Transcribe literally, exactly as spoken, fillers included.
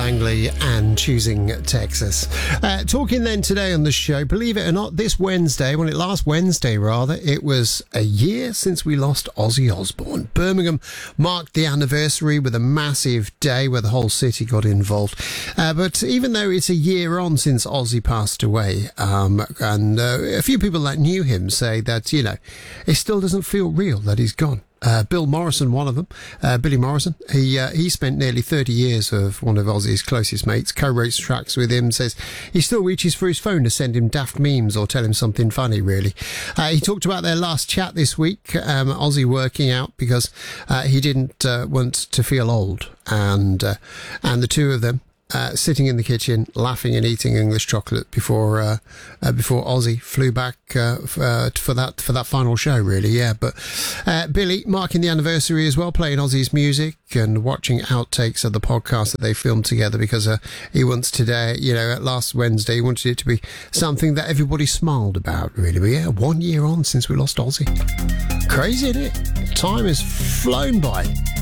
Langley and Choosing Texas. Uh, talking then today on the show, believe it or not, this Wednesday, well, it last Wednesday rather, it was a year since we lost Ozzy Osbourne. Birmingham marked the anniversary with a massive day where the whole city got involved. Uh, but even though it's a year on since Ozzy passed away, um, and uh, a few people that knew him say that, you know, it still doesn't feel real that he's gone. Uh, Bill Morrison, one of them, uh, Billy Morrison, he uh, he spent nearly thirty years of one of Ozzy's closest mates, co-wrote tracks with him, says he still reaches for his phone to send him daft memes or tell him something funny, really. Uh, he talked about their last chat this week, um, Ozzy working out because uh, he didn't uh, want to feel old, and uh, and the two of them Uh, sitting in the kitchen, laughing and eating English chocolate before uh, uh, before Ozzy flew back uh, f- uh, for that for that final show. Really, yeah. But uh, Billy marking the anniversary as well, playing Ozzy's music and watching outtakes of the podcast that they filmed together because uh, he wants today, you know, last Wednesday, he wanted it to be something that everybody smiled about. Really, but yeah, one year on since we lost Ozzy. Crazy, isn't it? Time has flown by.